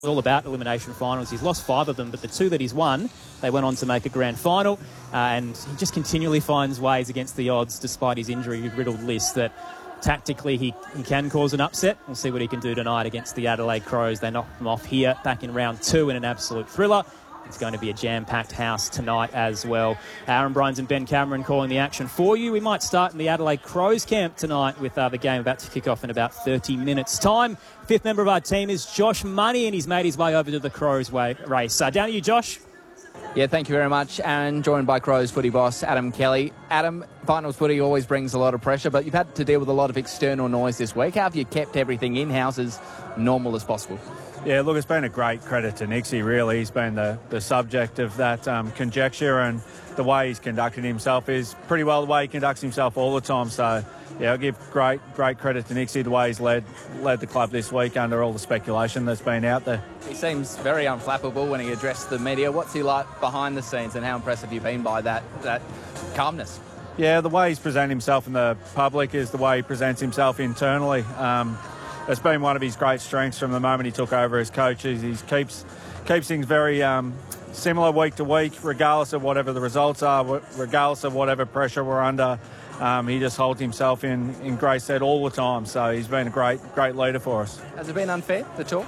all about elimination finals. He's lost 5 of them, but the 2 that he's won, they went on to make a grand final, and he just continually finds ways against the odds despite his injury-riddled list that tactically he can cause an upset. We'll see what he can do tonight against the Adelaide Crows. They knocked them off here back in round 2 in an absolute thriller. It's going to be a jam-packed house tonight as well. Aaron Bryans and Ben Cameron calling the action for you. We might start in the Adelaide Crows camp tonight with the game about to kick off in about 30 minutes' time. 5th member of our team is Josh Money, and he's made his way over to the Crows race. Down to you, Josh. Yeah, thank you very much, Aaron. Joined by Crows footy boss Adam Kelly. Adam, finals footy always brings a lot of pressure, but you've had to deal with a lot of external noise this week. How have you kept everything in-house as normal as possible? Yeah, look, it's been a great credit to Nixie, really. He's been the subject of that conjecture, and the way he's conducted himself is pretty well the way he conducts himself all the time. So, yeah, I'll give great credit to Nixie, the way he's led the club this week under all the speculation that's been out there. He seems very unflappable when he addressed the media. What's he like behind the scenes, and how impressed have you been by that calmness? Yeah, the way he's presented himself in the public is the way he presents himself internally. It's been one of his great strengths from the moment he took over as coach. He keeps things very similar week to week, regardless of whatever the results are, regardless of whatever pressure we're under. He just holds himself in great stead all the time. So he's been a great leader for us. Has it been unfair, the talk?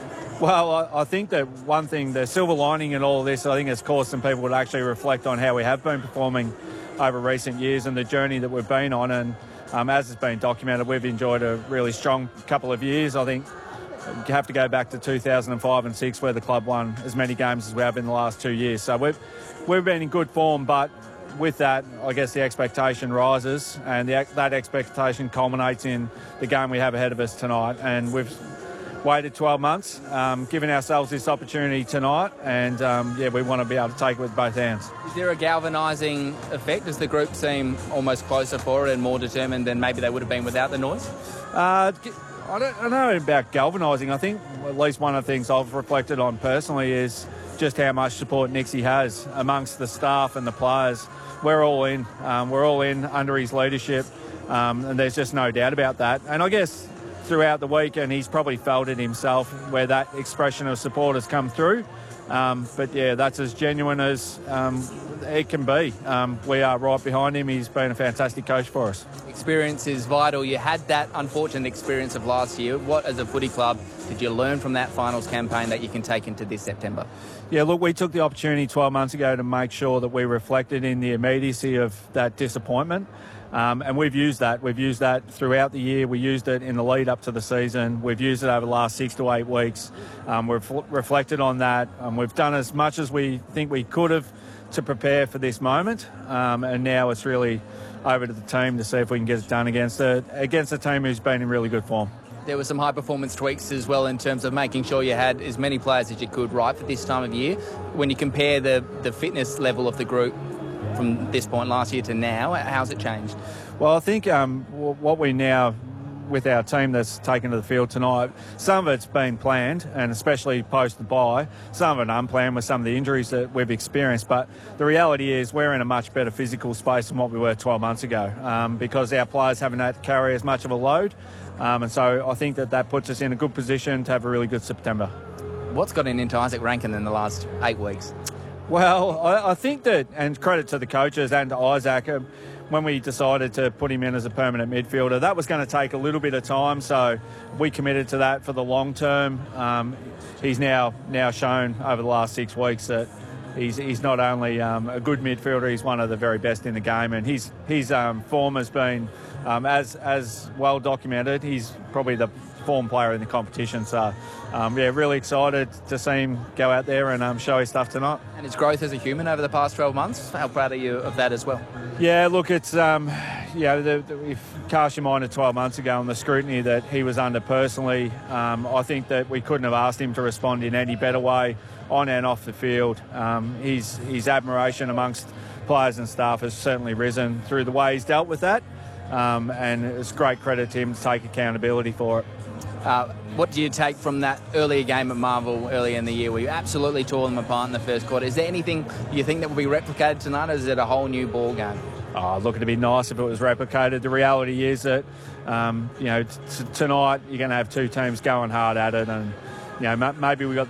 Well, I think that one thing, the silver lining in all of this, I think it's caused some people to actually reflect on how we have been performing over recent years and the journey that we've been on. And as it's been documented, we've enjoyed a really strong couple of years. I think you have to go back to 2005 and 6 where the club won as many games as we have in the last 2 years. So we've been in good form, but with that, I guess the expectation rises, and that expectation culminates in the game we have ahead of us tonight. And we've waited 12 months, giving ourselves this opportunity tonight, and we want to be able to take it with both hands. Is there a galvanising effect? Does the group seem almost closer for it and more determined than maybe they would have been without the noise? I don't know about galvanising. I think at least one of the things I've reflected on personally is just how much support Nixie has amongst the staff and the players. We're all in. We're all in under his leadership, and there's just no doubt about that. And I guess throughout the week, and he's probably felt it himself, where that expression of support has come through. But yeah, that's as genuine as it can be. We are right behind him. He's been a fantastic coach for us. Experience is vital. You had that unfortunate experience of last year. What, as a footy club, did you learn from that finals campaign that you can take into this September? Yeah, look, we took the opportunity 12 months ago to make sure that we reflected in the immediacy of that disappointment. And we've used that. We've used that throughout the year. We used it in the lead up to the season. We've used it over the last 6 to 8 weeks. We've reflected on that. We've done as much as we think we could have to prepare for this moment. And now it's really over to the team to see if we can get it done against a team who's been in really good form. There were some high-performance tweaks as well in terms of making sure you had as many players as you could right for this time of year. When you compare the fitness level of the group from this point last year to now, how's it changed? Well, I think what we now, with our team that's taken to the field tonight, some of it's been planned, and especially post the bye, some of it unplanned with some of the injuries that we've experienced. But the reality is we're in a much better physical space than what we were 12 months ago because our players haven't had to carry as much of a load. And so I think that puts us in a good position to have a really good September. What's gotten into Isaac Rankin in the last 8 weeks? Well, I think that, and credit to the coaches and to Isaac, when we decided to put him in as a permanent midfielder, that was going to take a little bit of time, so we committed to that for the long term. He's now shown over the last 6 weeks that he's not only a good midfielder, he's one of the very best in the game, and his form has been as well documented. He's probably the form player in the competition, so really excited to see him go out there and show his stuff tonight. And his growth as a human over the past 12 months, how proud are you of that as well? Yeah, look, it's if you cast your mind to 12 months ago and the scrutiny that he was under personally, I think that we couldn't have asked him to respond in any better way on and off the field. His admiration amongst players and staff has certainly risen through the way he's dealt with that, and it's great credit to him to take accountability for it. What do you take from that earlier game at Marvel earlier in the year where you absolutely tore them apart in the first quarter? Is there anything you think that will be replicated tonight, or is it a whole new ball game? Oh, look, it'd be nice if it was replicated. The reality is that, tonight you're going to have 2 teams going hard at it, and maybe we got